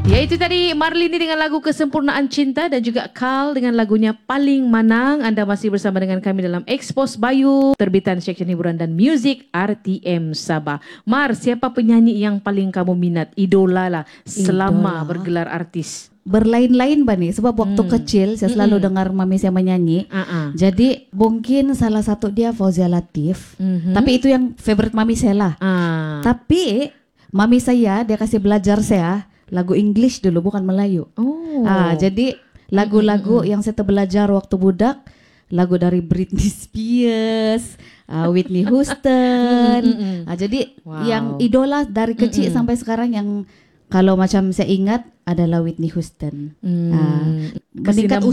Ya, itu tadi Marlini dengan lagu Kesempurnaan Cinta dan juga Carl dengan lagunya Paling Manang. Anda masih bersama dengan kami dalam Expose Bayu, terbitan Seksyen Hiburan dan Muzik RTM Sabah. Mar, siapa penyanyi yang paling kamu minat, idola lah selama bergelar artis? Berlain-lain Bani, sebab waktu kecil saya selalu dengar mami saya menyanyi. Jadi mungkin salah satu dia Fauzia Latif. Tapi itu yang favorite mami saya lah. Tapi mami saya dia kasih belajar saya lagu English dulu, bukan Melayu. Jadi lagu-lagu yang saya belajar waktu budak, lagu dari Britney Spears, Whitney Houston. Jadi yang idola dari kecil sampai sekarang yang kalau macam saya ingat adalah Whitney Houston. Meningkat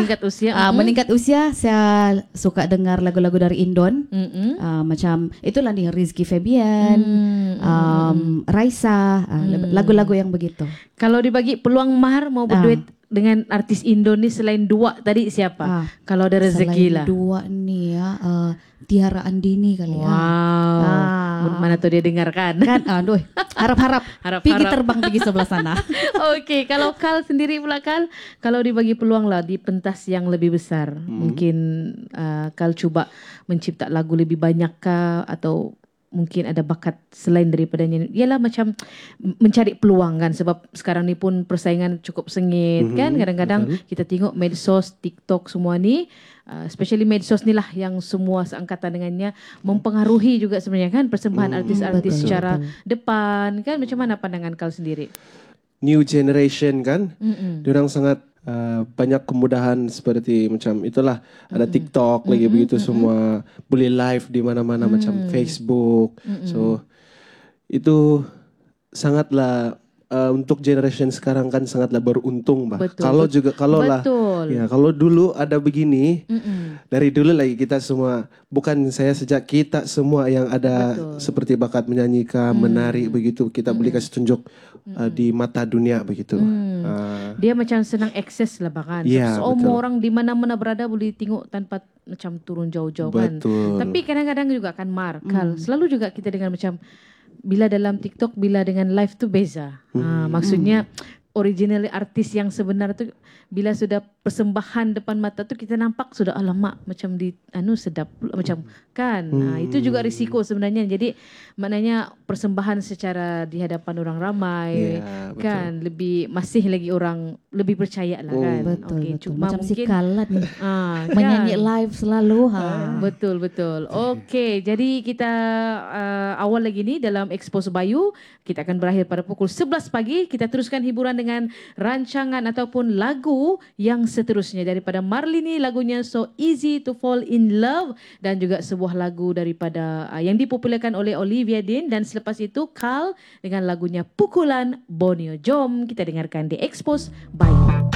usia saya suka dengar lagu-lagu dari Indon. Macam itulah nih Rizky Febian, Raisa, lagu-lagu yang begitu. Kalau dibagi peluang Mahar mau berduet dengan artis Indo nih selain dua tadi siapa? Kalau ada rezeki lah. Selain dua nih ya, Tiara Andini kali ya. Mana tuh dia dengarkan? Kan, aduh, harap-harap pergi terbang pergi sebelah sana. Oke, kalau Carl sendiri pula Carl, kalau dibagi peluang lah di pentas yang lebih besar, mungkin Carl coba mencipta lagu lebih banyak kah, atau mungkin ada bakat selain daripada nyanyi? Yalah, macam mencari peluang kan, sebab sekarang ni pun persaingan cukup sengit kan. Kadang-kadang kita tengok medsos, TikTok semua ni, especially medsos ni lah yang semua seangkatan dengannya mempengaruhi juga sebenarnya kan persembahan artis-artis secara depan kan. Macam mana pandangan Carl sendiri? New generation kan, diorang sangat banyak kemudahan seperti macam itulah, ada TikTok lagi begitu semua, boleh live di mana-mana macam Facebook. So itu sangatlah untuk generation sekarang kan sangatlah beruntung bah. Kalau dulu ada begini, dari dulu lagi kita semua, bukan saya sejak kita semua yang ada seperti bakat menyanyikan, menari begitu, kita boleh kasih tunjuk di mata dunia begitu. Dia macam senang akses lah bahkan. Semua orang di mana-mana berada boleh tengok tanpa macam turun jauh-jauh kan. Tapi kadang-kadang juga kan Carl, selalu juga kita dengar macam bila dalam TikTok, bila dengan live tu beza. Maksudnya original artis yang sebenar tu bila sudah persembahan depan mata tu kita nampak sudah alamak macam di sedap pula macam kan. Itu juga risiko sebenarnya. Jadi maknanya persembahan secara di hadapan orang ramai kan lebih masih lagi orang lebih percaya lah kan. Cuma macam mungkin si Kalat menyanyi live selalu. Betul. Okey, jadi kita awal lagi ni dalam Expose Bayu, kita akan berakhir pada pukul 11 pagi. Kita teruskan hiburan dengan rancangan ataupun lagu yang seterusnya daripada Marlini, lagunya So Easy to Fall in Love, dan juga sebuah lagu daripada yang dipopularkan oleh Olivia Dean, dan selepas itu Carl dengan lagunya Pukulan Borneo. Jom kita dengarkan di Expose Bayu.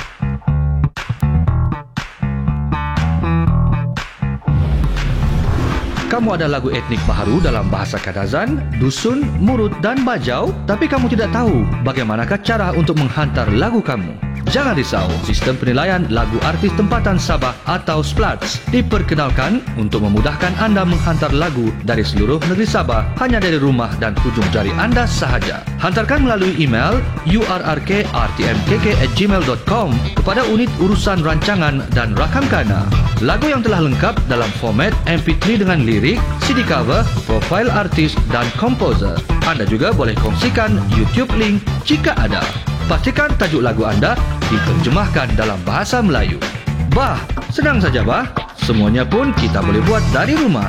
Kamu ada lagu etnik baharu dalam bahasa Kadazan, Dusun, Murut dan Bajau, tapi kamu tidak tahu bagaimanakah cara untuk menghantar lagu kamu. Jangan risau, sistem penilaian lagu artis tempatan Sabah atau SPLATS diperkenalkan untuk memudahkan anda menghantar lagu dari seluruh negeri Sabah hanya dari rumah dan hujung jari anda sahaja. Hantarkan melalui email urrk@rtmkk@gmail.com kepada unit urusan rancangan dan rakamkana. Lagu yang telah lengkap dalam format MP3 dengan lirik, CD cover, profil artis dan komposer. Anda juga boleh kongsikan YouTube link jika ada. Pastikan tajuk lagu anda diterjemahkan dalam bahasa Melayu. Bah, senang saja bah. Semuanya pun kita boleh buat dari rumah.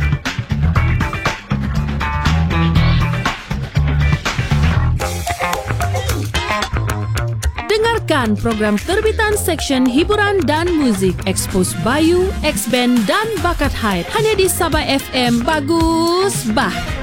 Dengarkan program terbitan Seksyen Hiburan dan Muzik Expose Bayu, X-Band dan Bakat Hype hanya di Sabah FM. Bagus bah.